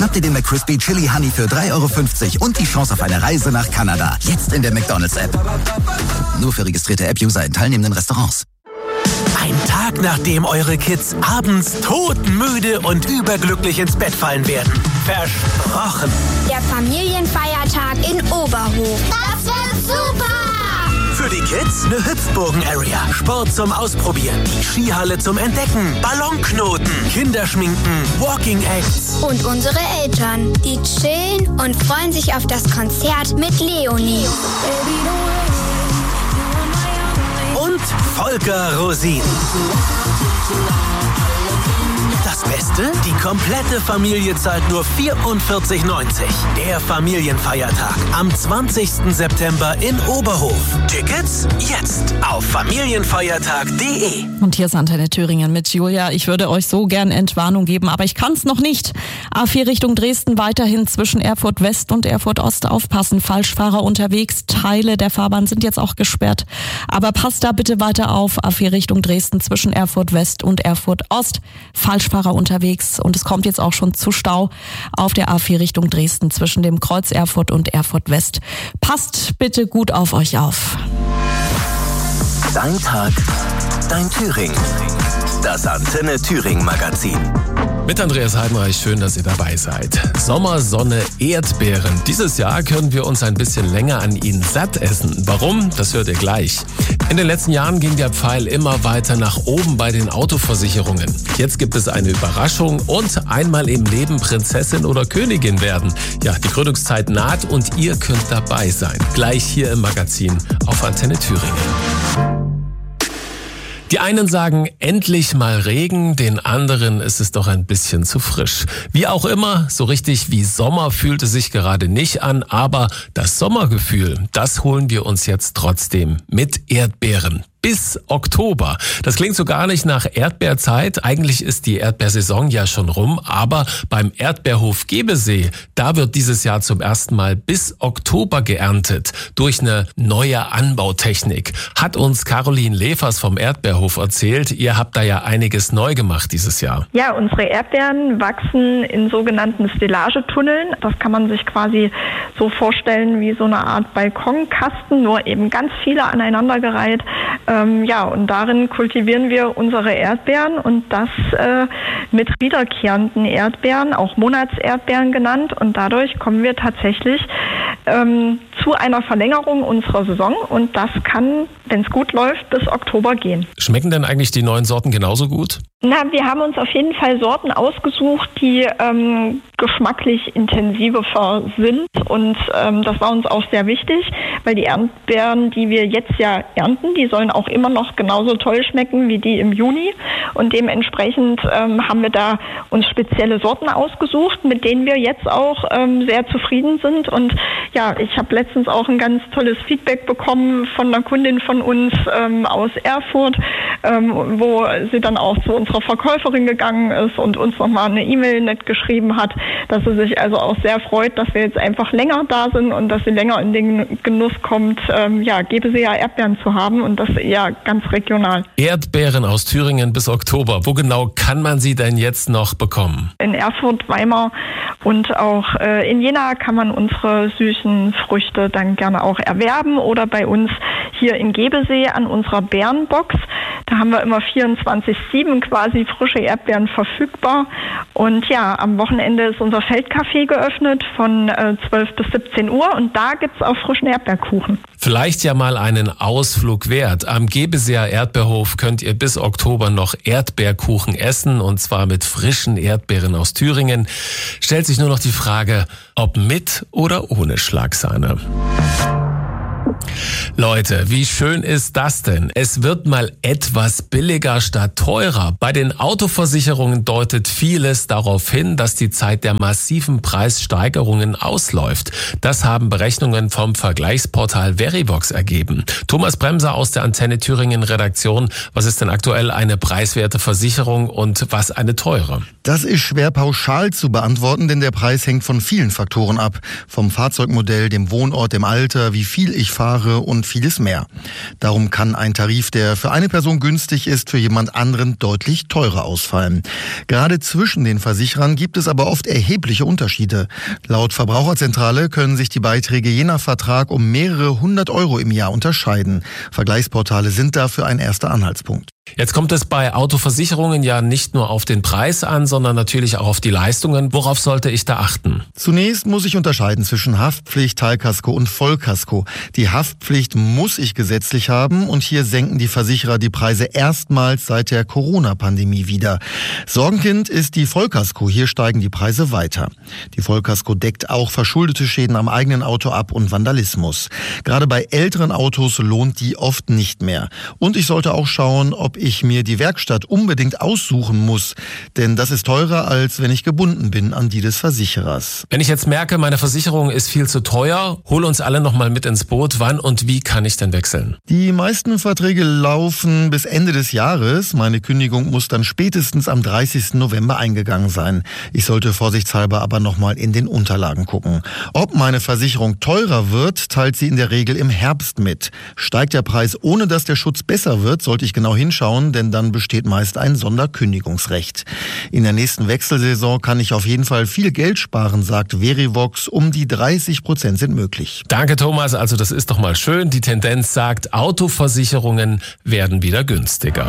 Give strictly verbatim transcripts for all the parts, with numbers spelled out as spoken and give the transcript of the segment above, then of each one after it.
Schnapp dir den McCrispy Chili Honey für drei Euro fünfzig und die Chance auf eine Reise nach Kanada. Jetzt in der McDonald's-App. Nur für registrierte App-User in teilnehmenden Restaurants. Ein Tag, nachdem eure Kids abends todmüde und überglücklich ins Bett fallen werden. Versprochen. Der Familienfeiertag in Oberhof. Das wird super! Für die Kids eine Hüpfburgen-Area, Sport zum Ausprobieren, die Skihalle zum Entdecken, Ballonknoten, Kinderschminken, Walking-Acts. Und unsere Eltern, die chillen und freuen sich auf das Konzert mit Leonie. Und Volker Rosin. Das Beste? Die komplette Familie zahlt nur vierundvierzig neunzig. Der Familienfeiertag am zwanzigsten September in Oberhof. Tickets jetzt auf familienfeiertag punkt de. Und hier ist Antenne Thüringen mit Julia. Ich würde euch so gern Entwarnung geben, aber ich kann es noch nicht. A vier Richtung Dresden weiterhin zwischen Erfurt West und Erfurt Ost aufpassen. Falschfahrer unterwegs. Teile der Fahrbahn sind jetzt auch gesperrt. Aber passt da bitte weiter auf. A vier Richtung Dresden zwischen Erfurt West und Erfurt Ost. Falschfahrer unterwegs und es kommt jetzt auch schon zu Stau auf der A vier Richtung Dresden zwischen dem Kreuz Erfurt und Erfurt West. Passt bitte gut auf euch auf. Dein Tag, dein Thüringen. Das Antenne Thüringen Magazin. Mit Andreas Heidenreich, schön, dass ihr dabei seid. Sommer, Sonne, Erdbeeren. Dieses Jahr können wir uns ein bisschen länger an ihnen satt essen. Warum? Das hört ihr gleich. In den letzten Jahren ging der Pfeil immer weiter nach oben bei den Autoversicherungen. Jetzt gibt es eine Überraschung und einmal im Leben Prinzessin oder Königin werden. Ja, die Gründungszeit naht und ihr könnt dabei sein. Gleich hier im Magazin auf Antenne Thüringen. Die einen sagen, endlich mal Regen, den anderen ist es doch ein bisschen zu frisch. Wie auch immer, so richtig wie Sommer fühlt es sich gerade nicht an, aber das Sommergefühl, das holen wir uns jetzt trotzdem mit Erdbeeren. Bis Oktober. Das klingt so gar nicht nach Erdbeerzeit. Eigentlich ist die Erdbeersaison ja schon rum, aber beim Erdbeerhof Gebesee, da wird dieses Jahr zum ersten Mal bis Oktober geerntet. Durch eine neue Anbautechnik. Hat uns Caroline Levers vom Erdbeerhof erzählt. Ihr habt da ja einiges neu gemacht dieses Jahr. Ja, unsere Erdbeeren wachsen in sogenannten Stellagetunneln. Das kann man sich quasi so vorstellen wie so eine Art Balkonkasten, nur eben ganz viele aneinandergereiht. Ähm, ja, und darin kultivieren wir unsere Erdbeeren und das äh, mit wiederkehrenden Erdbeeren, auch Monatserdbeeren genannt. Und dadurch kommen wir tatsächlich ähm, zu einer Verlängerung unserer Saison und das kann, wenn es gut läuft, bis Oktober gehen. Schmecken denn eigentlich die neuen Sorten genauso gut? Na, wir haben uns auf jeden Fall Sorten ausgesucht, die ähm, geschmacklich intensiver sind und ähm, das war uns auch sehr wichtig, weil die Erdbeeren, die wir jetzt ja ernten, die sollen auch immer noch genauso toll schmecken wie die im Juni und dementsprechend ähm, haben wir da uns spezielle Sorten ausgesucht, mit denen wir jetzt auch ähm, sehr zufrieden sind und ja, ich habe letztens auch ein ganz tolles Feedback bekommen von einer Kundin von uns ähm, aus Erfurt, ähm, wo sie dann auch zu unserer Verkäuferin gegangen ist und uns nochmal eine E-Mail nett geschrieben hat, dass sie sich also auch sehr freut, dass wir jetzt einfach länger da sind und dass sie länger in den Genuss kommt, ähm, ja, Gebeseer Erdbeeren zu haben und das eher ganz regional. Erdbeeren aus Thüringen bis Oktober. Wo genau kann man sie denn jetzt noch bekommen? In Erfurt, Weimar und auch äh, in Jena kann man unsere süßen Früchte dann gerne auch erwerben oder bei uns hier in Gebesee an unserer Beerenbox. Da haben wir immer vierundzwanzig sieben quasi frische Erdbeeren verfügbar. Und ja, am Wochenende ist unser Feldcafé geöffnet von äh, zwölf bis siebzehn Uhr und da gibt's auch frischen Erdbeerkuchen. Vielleicht ja mal einen Ausflug wert. Am Gebeseer Erdbeerhof könnt ihr bis Oktober noch Erdbeerkuchen essen und zwar mit frischen Erdbeeren aus Thüringen. Stellt sich nur noch die Frage, ob mit oder ohne Schlagsahne. Leute, wie schön ist das denn? Es wird mal etwas billiger statt teurer. Bei den Autoversicherungen deutet vieles darauf hin, dass die Zeit der massiven Preissteigerungen ausläuft. Das haben Berechnungen vom Vergleichsportal Verivox ergeben. Thomas Bremser aus der Antenne Thüringen Redaktion. Was ist denn aktuell eine preiswerte Versicherung und was eine teure? Das ist schwer pauschal zu beantworten, denn der Preis hängt von vielen Faktoren ab. Vom Fahrzeugmodell, dem Wohnort, dem Alter, wie viel ich fahre Haare und vieles mehr. Darum kann ein Tarif, der für eine Person günstig ist, für jemand anderen deutlich teurer ausfallen. Gerade zwischen den Versicherern gibt es aber oft erhebliche Unterschiede. Laut Verbraucherzentrale können sich die Beiträge je nach Vertrag um mehrere hundert Euro im Jahr unterscheiden. Vergleichsportale sind dafür ein erster Anhaltspunkt. Jetzt kommt es bei Autoversicherungen ja nicht nur auf den Preis an, sondern natürlich auch auf die Leistungen. Worauf sollte ich da achten? Zunächst muss ich unterscheiden zwischen Haftpflicht, Teilkasko und Vollkasko. Die Haftpflicht muss ich gesetzlich haben und hier senken die Versicherer die Preise erstmals seit der Corona-Pandemie wieder. Sorgenkind ist die Vollkasko. Hier steigen die Preise weiter. Die Vollkasko deckt auch verschuldete Schäden am eigenen Auto ab und Vandalismus. Gerade bei älteren Autos lohnt die oft nicht mehr. Und ich sollte auch schauen, ob ich mir die Werkstatt unbedingt aussuchen muss. Denn das ist teurer, als wenn ich gebunden bin an die des Versicherers. Wenn ich jetzt merke, meine Versicherung ist viel zu teuer, hol uns alle noch mal mit ins Boot. Wann und wie kann ich denn wechseln? Die meisten Verträge laufen bis Ende des Jahres. Meine Kündigung muss dann spätestens am dreißigsten November eingegangen sein. Ich sollte vorsichtshalber aber noch mal in den Unterlagen gucken. Ob meine Versicherung teurer wird, teilt sie in der Regel im Herbst mit. Steigt der Preis, ohne dass der Schutz besser wird, sollte ich genau hinschauen, denn dann besteht meist ein Sonderkündigungsrecht. In der nächsten Wechselsaison kann ich auf jeden Fall viel Geld sparen, sagt Verivox. Um die dreißig Prozent sind möglich. Danke, Thomas. Also das ist doch mal schön. Die Tendenz sagt, Autoversicherungen werden wieder günstiger.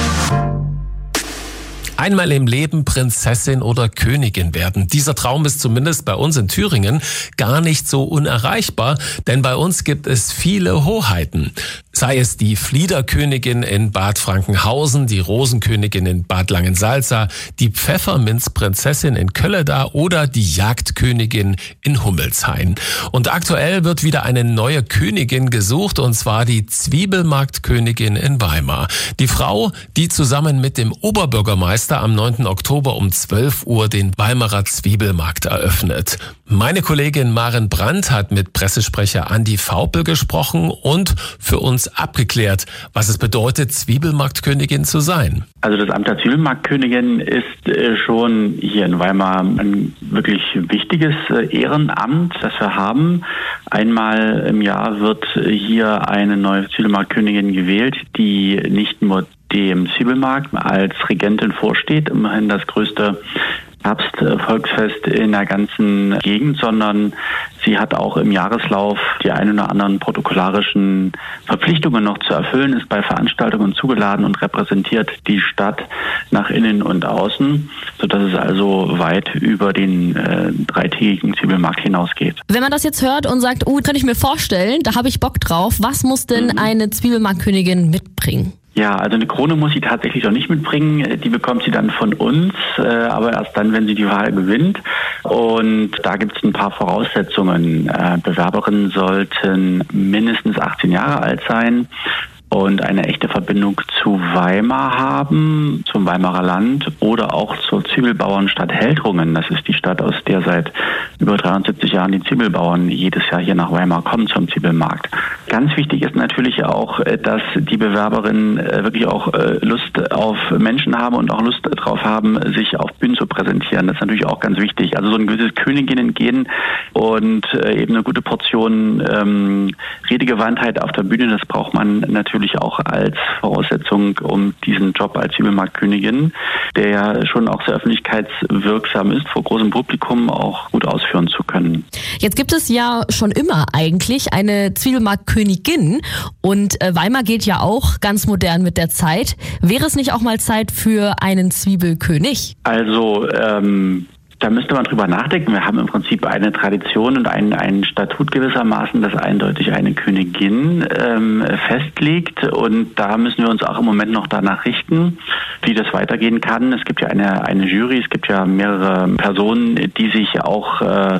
Einmal im Leben Prinzessin oder Königin werden. Dieser Traum ist zumindest bei uns in Thüringen gar nicht so unerreichbar, denn bei uns gibt es viele Hoheiten. Sei es die Fliederkönigin in Bad Frankenhausen, die Rosenkönigin in Bad Langensalza, die Pfefferminzprinzessin in Kölleda oder die Jagdkönigin in Hummelshain. Und aktuell wird wieder eine neue Königin gesucht, und zwar die Zwiebelmarktkönigin in Weimar. Die Frau, die zusammen mit dem Oberbürgermeister am neunten Oktober um zwölf Uhr den Weimarer Zwiebelmarkt eröffnet. Meine Kollegin Maren Brandt hat mit Pressesprecher Andi Vaupel gesprochen und für uns abgeklärt, was es bedeutet, Zwiebelmarktkönigin zu sein. Also das Amt der Zwiebelmarktkönigin ist äh, schon hier in Weimar ein wirklich wichtiges äh, Ehrenamt, das wir haben. Einmal im Jahr wird hier eine neue Zwiebelmarktkönigin gewählt, die nicht nur dem Zwiebelmarkt als Regentin vorsteht, immerhin das größte Herbstvolksfest in der ganzen Gegend, sondern sie hat auch im Jahreslauf die ein oder anderen protokollarischen Verpflichtungen noch zu erfüllen, ist bei Veranstaltungen zugeladen und repräsentiert die Stadt nach innen und außen, sodass es also weit über den äh, dreitägigen Zwiebelmarkt hinausgeht. Wenn man das jetzt hört und sagt, oh, kann ich mir vorstellen, da habe ich Bock drauf, was muss denn mhm. eine Zwiebelmarktkönigin mitbringen? Ja, also eine Krone muss sie tatsächlich auch nicht mitbringen. Die bekommt sie dann von uns, äh, aber erst dann, wenn sie die Wahl gewinnt. Und da gibt es ein paar Voraussetzungen. Äh, Bewerberinnen sollten mindestens achtzehn Jahre alt sein und eine echte Verbindung zu Weimar haben, zum Weimarer Land oder auch zur Zwiebelbauernstadt Heldrungen. Das ist die Stadt, aus der seit über dreihundertsiebzig Jahren die Zwiebelbauern jedes Jahr hier nach Weimar kommen zum Zwiebelmarkt. Ganz wichtig ist natürlich auch, dass die Bewerberinnen wirklich auch Lust auf Menschen haben und auch Lust darauf haben, sich auf Bühnen zu präsentieren. Das ist natürlich auch ganz wichtig. Also so ein gewisses Königinnengehen und eben eine gute Portion ähm, Redegewandtheit auf der Bühne, das braucht man natürlich auch als Voraussetzung, um diesen Job als Zwiebelmarktkönigin, der ja schon auch sehr öffentlichkeitswirksam ist, vor großem Publikum auch gut ausführen zu können. Jetzt gibt es ja schon immer eigentlich eine Zwiebelmarktkönigin und Weimar geht ja auch ganz modern mit der Zeit. Wäre es nicht auch mal Zeit für einen Zwiebelkönig? Also, ähm, Da müsste man drüber nachdenken. Wir haben im Prinzip eine Tradition und ein, ein Statut gewissermaßen, das eindeutig eine Königin ähm, festlegt. Und da müssen wir uns auch im Moment noch danach richten, wie das weitergehen kann. Es gibt ja eine, eine Jury, es gibt ja mehrere Personen, die sich auch äh,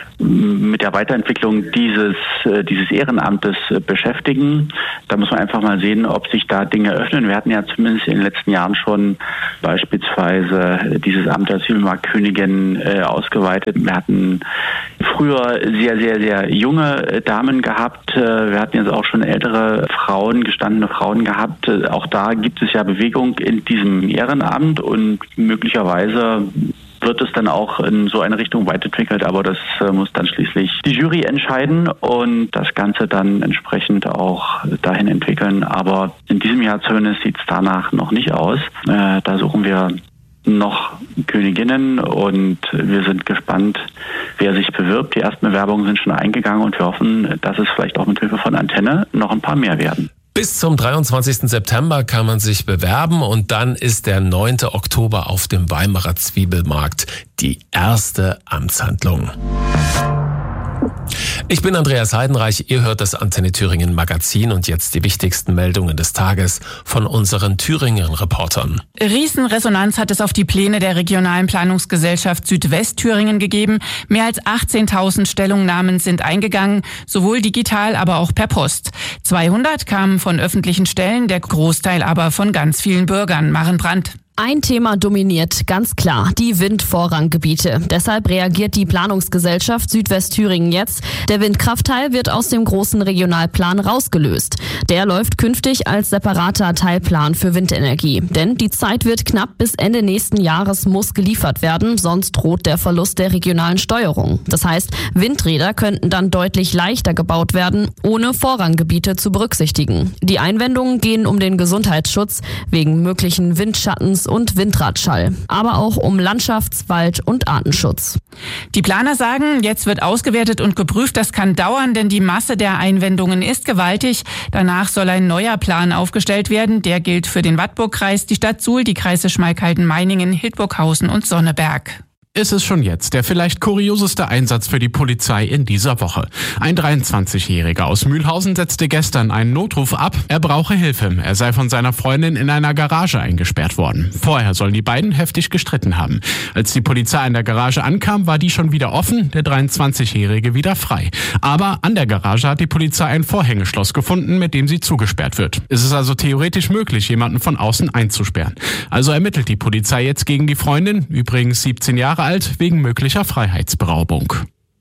mit der Weiterentwicklung dieses, äh, dieses Ehrenamtes äh, beschäftigen. Da muss man einfach mal sehen, ob sich da Dinge öffnen. Wir hatten ja zumindest in den letzten Jahren schon beispielsweise dieses Amt der Zwiebelmarktkönigin äh, ausgeweitet. Wir hatten früher sehr, sehr, sehr junge äh, Damen gehabt. Äh, wir hatten jetzt auch schon ältere Frauen, gestandene Frauen gehabt. Äh, auch da gibt es ja Bewegung in diesem Ehrenamt und möglicherweise wird es dann auch in so eine Richtung weiterentwickelt, aber das äh, muss dann schließlich die Jury entscheiden und das Ganze dann entsprechend auch dahin entwickeln. Aber in diesem Jahr zumindest sieht es danach noch nicht aus. Äh, da suchen wir noch Königinnen und wir sind gespannt, wer sich bewirbt. Die ersten Bewerbungen sind schon eingegangen und wir hoffen, dass es vielleicht auch mit Hilfe von Antenne noch ein paar mehr werden. Bis zum dreiundzwanzigsten September kann man sich bewerben und dann ist der neunte Oktober auf dem Weimarer Zwiebelmarkt die erste Amtshandlung. Ich bin Andreas Heidenreich, ihr hört das Antenne Thüringen Magazin und jetzt die wichtigsten Meldungen des Tages von unseren Thüringen-Reportern. Riesenresonanz hat es auf die Pläne der regionalen Planungsgesellschaft Südwestthüringen gegeben. Mehr als achtzehntausend Stellungnahmen sind eingegangen, sowohl digital, aber auch per Post. zweihundert kamen von öffentlichen Stellen, der Großteil aber von ganz vielen Bürgern. Maren Brandt. Ein Thema dominiert, ganz klar, die Windvorranggebiete. Deshalb reagiert die Planungsgesellschaft Südwestthüringen jetzt. Der Windkraftteil wird aus dem großen Regionalplan rausgelöst. Der läuft künftig als separater Teilplan für Windenergie. Denn die Zeit wird knapp, bis Ende nächsten Jahres muss geliefert werden, sonst droht der Verlust der regionalen Steuerung. Das heißt, Windräder könnten dann deutlich leichter gebaut werden, ohne Vorranggebiete zu berücksichtigen. Die Einwendungen gehen um den Gesundheitsschutz wegen möglichen Windschattens und Windradschall, aber auch um Landschafts-, Wald- und Artenschutz. Die Planer sagen, jetzt wird ausgewertet und geprüft. Das kann dauern, denn die Masse der Einwendungen ist gewaltig. Danach soll ein neuer Plan aufgestellt werden. Der gilt für den Wartburgkreis, die Stadt Suhl, die Kreise Schmalkalden-Meiningen, Hildburghausen und Sonneberg. Ist es schon jetzt der vielleicht kurioseste Einsatz für die Polizei in dieser Woche. Ein dreiundzwanzigjähriger aus Mühlhausen setzte gestern einen Notruf ab. Er brauche Hilfe. Er sei von seiner Freundin in einer Garage eingesperrt worden. Vorher sollen die beiden heftig gestritten haben. Als die Polizei an der Garage ankam, war die schon wieder offen, der dreiundzwanzigjährige wieder frei. Aber an der Garage hat die Polizei ein Vorhängeschloss gefunden, mit dem sie zugesperrt wird. Es ist also theoretisch möglich, jemanden von außen einzusperren. Also ermittelt die Polizei jetzt gegen die Freundin, übrigens siebzehn Jahre alt, wegen möglicher Freiheitsberaubung.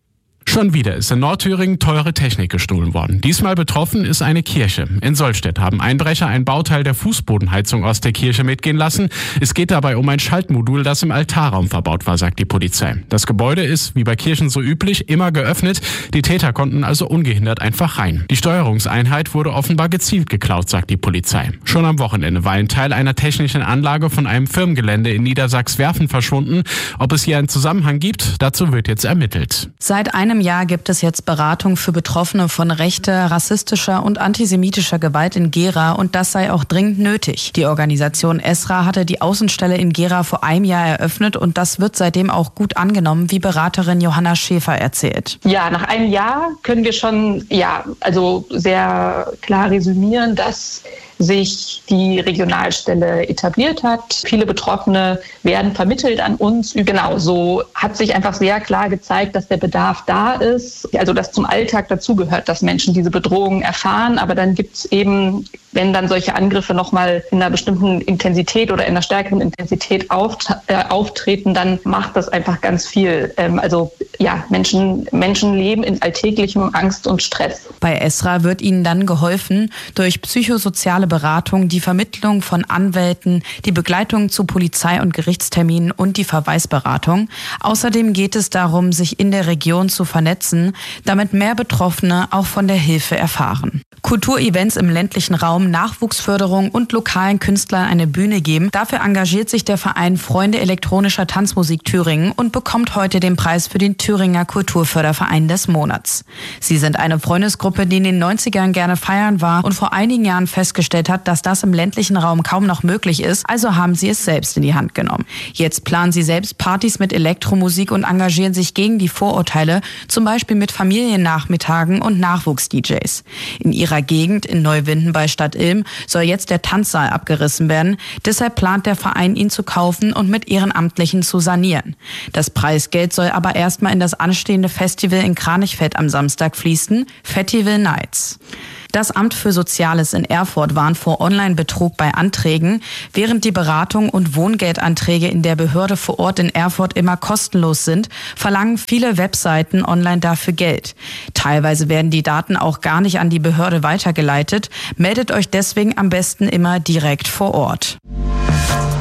Schon wieder ist in Nordthüringen teure Technik gestohlen worden. Diesmal betroffen ist eine Kirche. In Sollstedt haben Einbrecher ein Bauteil der Fußbodenheizung aus der Kirche mitgehen lassen. Es geht dabei um ein Schaltmodul, das im Altarraum verbaut war, sagt die Polizei. Das Gebäude ist, wie bei Kirchen so üblich, immer geöffnet. Die Täter konnten also ungehindert einfach rein. Die Steuerungseinheit wurde offenbar gezielt geklaut, sagt die Polizei. Schon am Wochenende war ein Teil einer technischen Anlage von einem Firmengelände in Niedersachs-Werfen verschwunden. Ob es hier einen Zusammenhang gibt, dazu wird jetzt ermittelt. Seit einem Jahr gibt es jetzt Beratung für Betroffene von rechter, rassistischer und antisemitischer Gewalt in Gera und das sei auch dringend nötig. Die Organisation Esra hatte die Außenstelle in Gera vor einem Jahr eröffnet und das wird seitdem auch gut angenommen, wie Beraterin Johanna Schäfer erzählt. Ja, nach einem Jahr können wir schon ja, also sehr klar resümieren, dass sich die Regionalstelle etabliert hat. Viele Betroffene werden vermittelt an uns. Genau, so hat sich einfach sehr klar gezeigt, dass der Bedarf da ist. Also dass zum Alltag dazugehört, dass Menschen diese Bedrohungen erfahren. Aber dann gibt es eben, wenn dann solche Angriffe nochmal in einer bestimmten Intensität oder in einer stärkeren Intensität auft- äh, auftreten, dann macht das einfach ganz viel. Ähm, also ja, Menschen, Menschen leben in alltäglichem Angst und Stress. Bei Esra wird ihnen dann geholfen durch psychosoziale Beratung, die Vermittlung von Anwälten, die Begleitung zu Polizei- und Gerichtsterminen und die Verweisberatung. Außerdem geht es darum, sich in der Region zu vernetzen, damit mehr Betroffene auch von der Hilfe erfahren. Kulturevents im ländlichen Raum, Nachwuchsförderung und lokalen Künstlern eine Bühne geben. Dafür engagiert sich der Verein Freunde elektronischer Tanzmusik Thüringen und bekommt heute den Preis für den Thüringer Kulturförderverein des Monats. Sie sind eine Freundesgruppe, die in den neunzigern gerne feiern war und vor einigen Jahren festgestellt hat, dass das im ländlichen Raum kaum noch möglich ist, also haben sie es selbst in die Hand genommen. Jetzt planen sie selbst Partys mit Elektromusik und engagieren sich gegen die Vorurteile, zum Beispiel mit Familiennachmittagen und Nachwuchs-D Js. In ihrer Gegend in Neuwinden bei Stadt Ilm soll jetzt der Tanzsaal abgerissen werden. Deshalb plant der Verein, ihn zu kaufen und mit Ehrenamtlichen zu sanieren. Das Preisgeld soll aber erstmal in das anstehende Festival in Kranichfeld am Samstag fließen, Festival Nights. Das Amt für Soziales in Erfurt warnt vor Online-Betrug bei Anträgen. Während die Beratung und Wohngeldanträge in der Behörde vor Ort in Erfurt immer kostenlos sind, verlangen viele Webseiten online dafür Geld. Teilweise werden die Daten auch gar nicht an die Behörde weitergeleitet. Meldet euch deswegen am besten immer direkt vor Ort.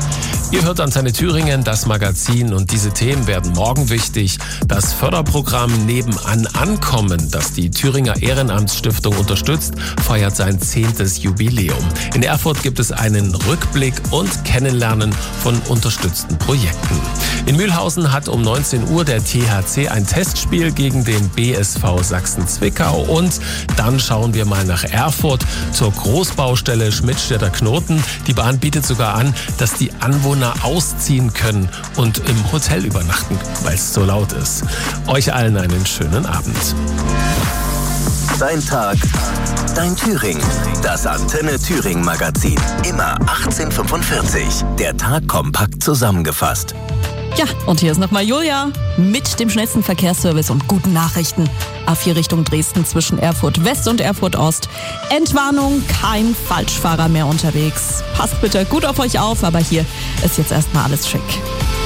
Ihr hört Antenne Thüringen, das Magazin, und diese Themen werden morgen wichtig. Das Förderprogramm Nebenan ankommen, das die Thüringer Ehrenamtsstiftung unterstützt, feiert sein zehntes Jubiläum. In Erfurt gibt es einen Rückblick und Kennenlernen von unterstützten Projekten. In Mühlhausen hat um neunzehn Uhr der T H C ein Testspiel gegen den B S V Sachsen-Zwickau, und dann schauen wir mal nach Erfurt zur Großbaustelle Schmidtstädter Knoten. Die Bahn bietet sogar an, dass die Anwohner ausziehen können und im Hotel übernachten, weil es so laut ist. Euch allen einen schönen Abend. Dein Tag, dein Thüringen. Das Antenne Thüringen Magazin. Immer achtzehn Uhr fünfundvierzig. Der Tag kompakt zusammengefasst. Ja, und hier ist nochmal Julia mit dem schnellsten Verkehrsservice und guten Nachrichten. A vier Richtung Dresden zwischen Erfurt West und Erfurt Ost. Entwarnung, kein Falschfahrer mehr unterwegs. Passt bitte gut auf euch auf, aber hier ist jetzt erstmal alles schick.